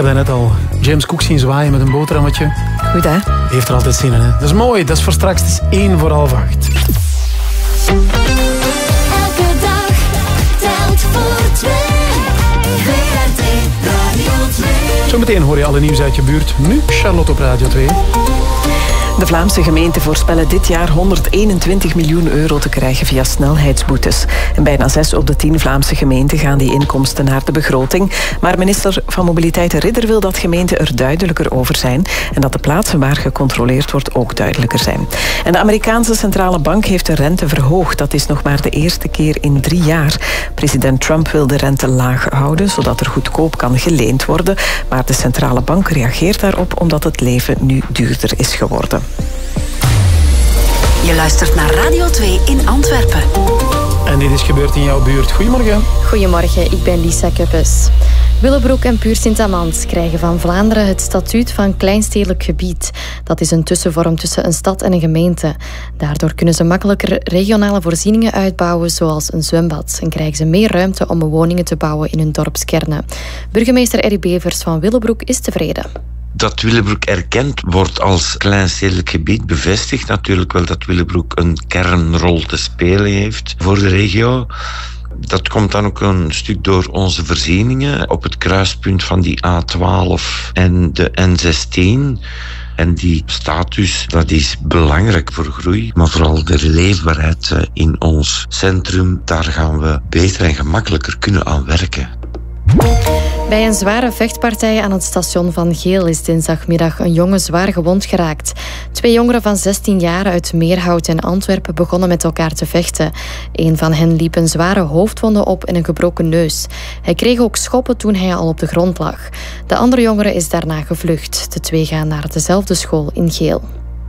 heb dat net al James Cook zien zwaaien met een boterhammetje. Goed, hè? Heeft er altijd zin in, hè? Dat is mooi, dat is voor straks. Het is 1 voor half 8. Elke dag telt voor 2. VRT Radio 2. Zometeen hoor je alle nieuws uit je buurt. Nu Charlotte op Radio 2. De Vlaamse gemeenten voorspellen dit jaar 121 miljoen euro te krijgen via snelheidsboetes. En bijna 6 op de 10 Vlaamse gemeenten gaan die inkomsten naar de begroting. Maar minister van Mobiliteit Ridder wil dat gemeenten er duidelijker over zijn en dat de plaatsen waar gecontroleerd wordt ook duidelijker zijn. En de Amerikaanse centrale bank heeft de rente verhoogd. Dat is nog maar de eerste keer in 3 jaar. President Trump wil de rente laag houden, zodat er goedkoop kan geleend worden. Maar de centrale bank reageert daarop omdat het leven nu duurder is geworden. Je luistert naar Radio 2 in Antwerpen. En dit is gebeurd in jouw buurt. Goedemorgen. Goedemorgen, ik ben Lisa Kuppes. Willebroek en Puur-Sint-Amand krijgen van Vlaanderen het statuut van kleinstedelijk gebied. Dat is een tussenvorm tussen een stad en een gemeente. Daardoor kunnen ze makkelijker regionale voorzieningen uitbouwen, zoals een zwembad. En krijgen ze meer ruimte om woningen te bouwen in hun dorpskernen. Burgemeester Errie Bevers van Willebroek is tevreden. Dat Willebroek erkend wordt als kleinstedelijk gebied bevestigt natuurlijk wel dat Willebroek een kernrol te spelen heeft voor de regio. Dat komt dan ook een stuk door onze voorzieningen op het kruispunt van die A12 en de N16. En die status, dat is belangrijk voor groei, maar vooral de leefbaarheid in ons centrum, daar gaan we beter en gemakkelijker kunnen aan werken. Bij een zware vechtpartij aan het station van Geel is dinsdagmiddag een jongen zwaar gewond geraakt. 2 jongeren van 16 jaar uit Meerhout en Antwerpen begonnen met elkaar te vechten. Een van hen liep een zware hoofdwonde op en een gebroken neus. Hij kreeg ook schoppen toen hij al op de grond lag. De andere jongere is daarna gevlucht. De 2 gaan naar dezelfde school in Geel.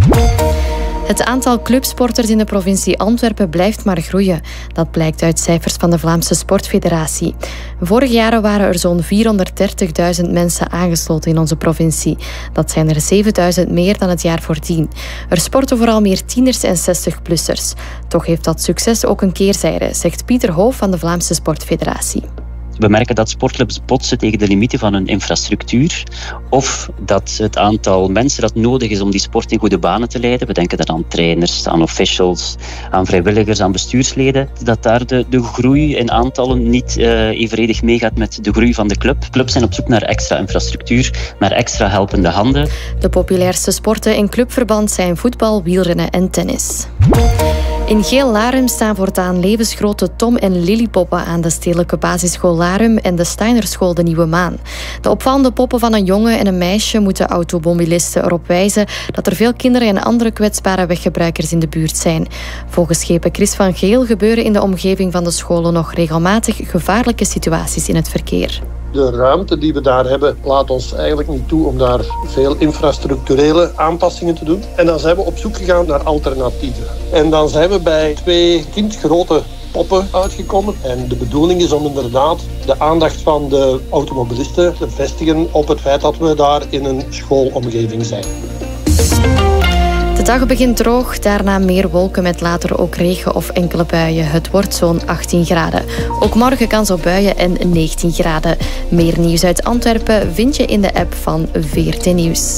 Het aantal clubsporters in de provincie Antwerpen blijft maar groeien. Dat blijkt uit cijfers van de Vlaamse Sportfederatie. Vorige jaren waren er zo'n 430.000 mensen aangesloten in onze provincie. Dat zijn er 7.000 meer dan het jaar voordien. Er sporten vooral meer tieners en 60-plussers. Toch heeft dat succes ook een keerzijde, zegt Pieter Hoof van de Vlaamse Sportfederatie. We merken dat sportclubs botsen tegen de limieten van hun infrastructuur of dat het aantal mensen dat nodig is om die sport in goede banen te leiden, we denken dan aan trainers, aan officials, aan vrijwilligers, aan bestuursleden, dat daar de groei in aantallen niet evenredig meegaat met de groei van de club. Clubs zijn op zoek naar extra infrastructuur, naar extra helpende handen. De populairste sporten in clubverband zijn voetbal, wielrennen en tennis. In Geel-Larum staan voortaan levensgrote Tom- en Lillipoppen aan de stedelijke basisschool Larum en de Steinerschool De Nieuwe Maan. De opvallende poppen van een jongen en een meisje moeten automobilisten erop wijzen dat er veel kinderen en andere kwetsbare weggebruikers in de buurt zijn. Volgens schepen Chris van Geel gebeuren in de omgeving van de scholen nog regelmatig gevaarlijke situaties in het verkeer. De ruimte die we daar hebben laat ons eigenlijk niet toe om daar veel infrastructurele aanpassingen te doen. En dan zijn we op zoek gegaan naar alternatieven. En dan zijn we bij 2 kindgrote poppen uitgekomen. En de bedoeling is om inderdaad de aandacht van de automobilisten te vestigen op het feit dat we daar in een schoolomgeving zijn. De dag begint droog, daarna meer wolken met later ook regen of enkele buien. Het wordt zo'n 18 graden. Ook morgen kans op buien en 19 graden. Meer nieuws uit Antwerpen vind je in de app van VRT Nieuws.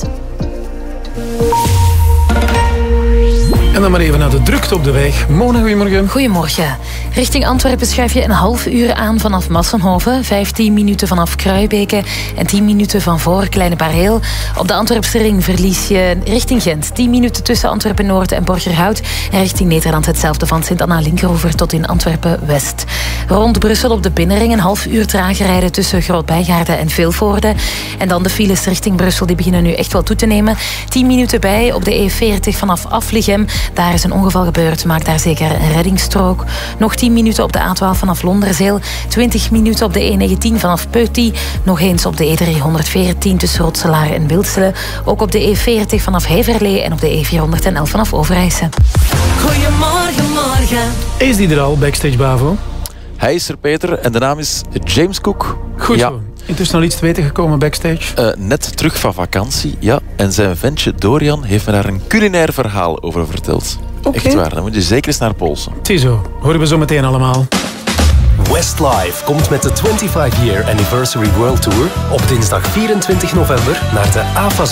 En dan maar even naar de drukte op de weg. Mona, goedemorgen. Goedemorgen. Richting Antwerpen schuif je een half uur aan vanaf Massenhoven, 15 minuten vanaf Kruibeke en 10 minuten van voor Kleine Bareel. Op de Antwerpse ring verlies je richting Gent 10 minuten tussen Antwerpen-Noord en Borgerhout en richting Nederland hetzelfde van Sint-Anna-Linkeroever tot in Antwerpen-West. Rond Brussel op de binnenring een half uur trager rijden tussen Groot-Bijgaarden en Vilvoorde. En dan de files richting Brussel, die beginnen nu echt wel toe te nemen. 10 minuten bij op de E40 vanaf Afligem. Daar is een ongeval gebeurd, maak daar zeker een reddingsstrook. Nog 10 minuten op de A12 vanaf Londerzeel. 20 minuten op de E19 vanaf Peuty. Nog eens op de E314 tussen Rotselaar en Wilselen. Ook op de E40 vanaf Heverlee en op de E411 vanaf Overijse. Goedemorgen, morgen. Is die er al, Backstage Bavo? Hij is er, Peter, en de naam is James Cook. Goed zo. Intussen al iets te weten gekomen backstage? Net terug van vakantie, ja. En zijn ventje Dorian heeft me daar een culinair verhaal over verteld. Okay. Echt waar, dan moet je zeker eens naar polsen. Ziezo, horen we zo meteen allemaal. Westlife komt met de 25-year Anniversary World Tour op dinsdag 24 november naar de AFAS